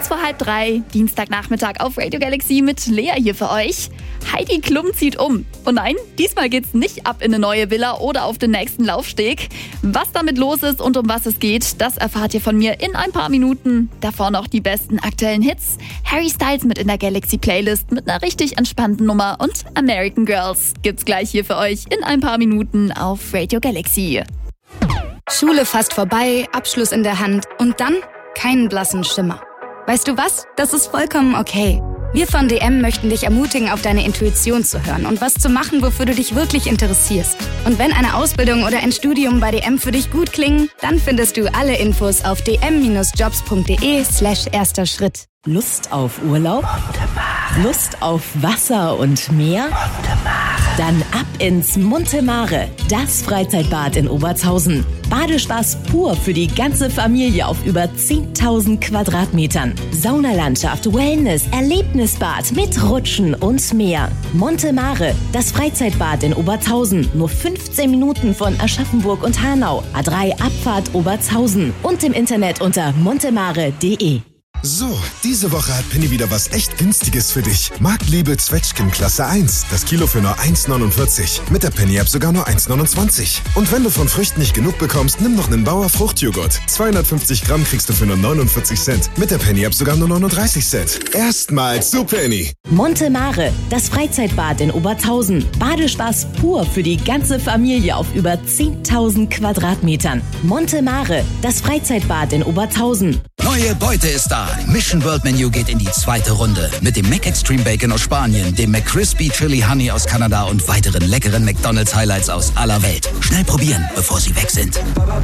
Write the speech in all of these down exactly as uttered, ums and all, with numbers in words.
Kurz vor halb drei, Dienstagnachmittag auf Radio Galaxy mit Lea hier für euch. Heidi Klum zieht um. Und nein, diesmal geht's nicht ab in eine neue Villa oder auf den nächsten Laufsteg. Was damit los ist und um was es geht, das erfahrt ihr von mir in ein paar Minuten. Davor noch die besten aktuellen Hits. Harry Styles mit in der Galaxy-Playlist mit einer richtig entspannten Nummer und American Girls gibt's gleich hier für euch in ein paar Minuten auf Radio Galaxy. Schule fast vorbei, Abschluss in der Hand und dann keinen blassen Schimmer. Weißt du was? Das ist vollkommen okay. Wir von D M möchten dich ermutigen, auf deine Intuition zu hören und was zu machen, wofür du dich wirklich interessierst. Und wenn eine Ausbildung oder ein Studium bei D M für dich gut klingen, dann findest du alle Infos auf dm-jobs.de slash erster Schritt. Lust auf Urlaub? Lust auf Wasser und Meer? Dann ab ins Monte Mare, das Freizeitbad in Obertshausen. Badespaß pur für die ganze Familie auf über zehntausend Quadratmetern. Saunalandschaft, Wellness, Erlebnisbad mit Rutschen und mehr. Monte Mare, das Freizeitbad in Obertshausen. Nur fünfzehn Minuten von Aschaffenburg und Hanau. A drei Abfahrt Obertshausen. Und im Internet unter montemare punkt de. So, diese Woche hat Penny wieder was echt Günstiges für dich. Marktliebe Zwetschgen Klasse eins. Das Kilo für nur eins neunundvierzig. Mit der Penny-App sogar nur eins neunundzwanzig. Und wenn du von Früchten nicht genug bekommst, nimm noch einen Bauer Fruchtjoghurt. zweihundertfünfzig Gramm kriegst du für nur neunundvierzig Cent. Mit der Penny-App sogar nur neununddreißig Cent. Erstmals zu Penny. Monte Mare, das Freizeitbad in Obertshausen. Badespaß pur für die ganze Familie auf über zehntausend Quadratmetern. Monte Mare, das Freizeitbad in Obertshausen. Neue Beute ist da. Mission World Menu geht in die zweite Runde. Mit dem Mac Extreme Bacon aus Spanien, dem McCrispy Chili Honey aus Kanada und weiteren leckeren McDonald's Highlights aus aller Welt. Schnell probieren, bevor sie weg sind.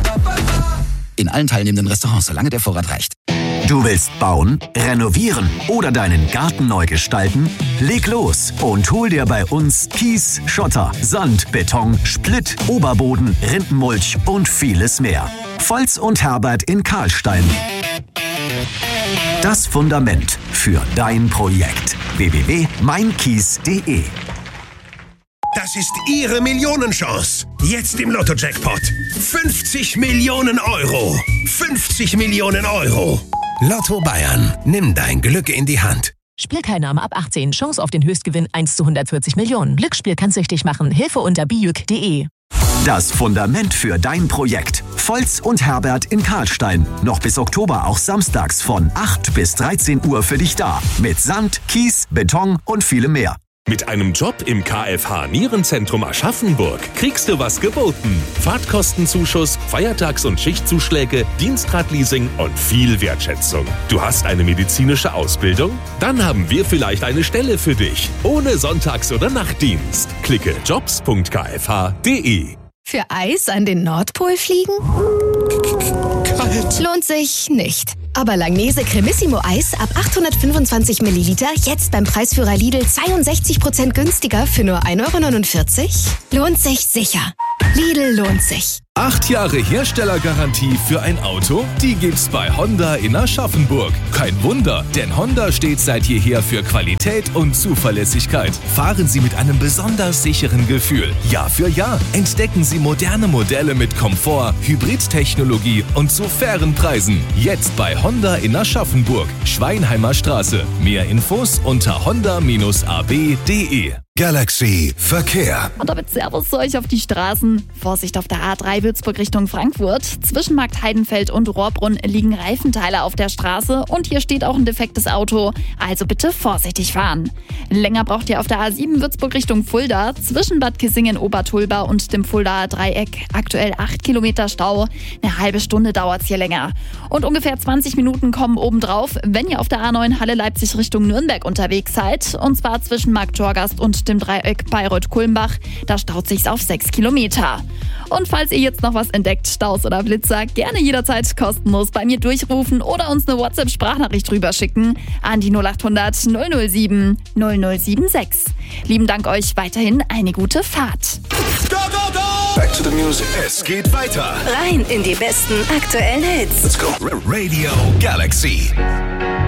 In allen teilnehmenden Restaurants, solange der Vorrat reicht. Du willst bauen, renovieren oder deinen Garten neu gestalten? Leg los und hol dir bei uns Kies, Schotter, Sand, Beton, Splitt, Oberboden, Rindenmulch und vieles mehr. Volz und Herbert in Karlstein. Das Fundament für dein Projekt. w w w punkt mein kies punkt de. Das ist Ihre Millionenchance. Jetzt im Lotto-Jackpot. fünfzig Millionen Euro. fünfzig Millionen Euro. Lotto Bayern. Nimm dein Glück in die Hand. Spielteilnahme ab achtzehn. Chance auf den Höchstgewinn eins zu hundertvierzig Millionen. Glücksspiel kann süchtig machen. Hilfe unter bijuk punkt de. Das Fundament für dein Projekt. Volz und Herbert in Karlstein. Noch bis Oktober auch samstags von acht bis dreizehn Uhr für dich da. Mit Sand, Kies, Beton und vielem mehr. Mit einem Job im K F H Nierenzentrum Aschaffenburg kriegst du was geboten. Fahrtkostenzuschuss, Feiertags- und Schichtzuschläge, Dienstradleasing und viel Wertschätzung. Du hast eine medizinische Ausbildung? Dann haben wir vielleicht eine Stelle für dich. Ohne Sonntags- oder Nachtdienst. Klicke jobs punkt k f h punkt de. Für Eis an den Nordpol fliegen? Kalt. Lohnt sich nicht. Aber Langnese Cremissimo Eis ab achthundertfünfundzwanzig Milliliter jetzt beim Preisführer Lidl zweiundsechzig Prozent günstiger für nur ein Euro neunundvierzig? Lohnt sich sicher. Lidl lohnt sich. Acht Jahre Herstellergarantie für ein Auto? Die gibt's bei Honda in Aschaffenburg. Kein Wunder, denn Honda steht seit jeher für Qualität und Zuverlässigkeit. Fahren Sie mit einem besonders sicheren Gefühl. Jahr für Jahr entdecken Sie moderne Modelle mit Komfort, Hybridtechnologie und zu fairen Preisen. Jetzt bei Honda in Aschaffenburg, Schweinheimer Straße. Mehr Infos unter honda Bindestrich a b punkt de. Galaxy Verkehr. Und damit Servus zu euch auf die Straßen. Vorsicht auf der A drei Würzburg Richtung Frankfurt. Zwischen Markt Heidenfeld und Rohrbrunn liegen Reifenteile auf der Straße und hier steht auch ein defektes Auto. Also bitte vorsichtig fahren. Länger braucht ihr auf der A sieben Würzburg Richtung Fulda. Zwischen Bad Kissingen-Obertulba und dem Fuldaer Dreieck aktuell acht Kilometer Stau. Eine halbe Stunde dauert es hier länger. Und ungefähr zwanzig Minuten kommen obendrauf, wenn ihr auf der A neun Halle Leipzig Richtung Nürnberg unterwegs seid. Und zwar zwischen Markt Torgast und dem Dreieck Bayreuth-Kulmbach. Da staut sich's auf sechs Kilometer. Und falls ihr jetzt noch was entdeckt, Staus oder Blitzer, gerne jederzeit kostenlos bei mir durchrufen oder uns eine WhatsApp-Sprachnachricht rüberschicken an die null acht hundert null null sieben null null sieben sechs. Lieben Dank euch, weiterhin eine gute Fahrt. Go, go, go! Back to the music. Es geht weiter. Rein in die besten aktuellen Hits. Let's go. Radio Galaxy.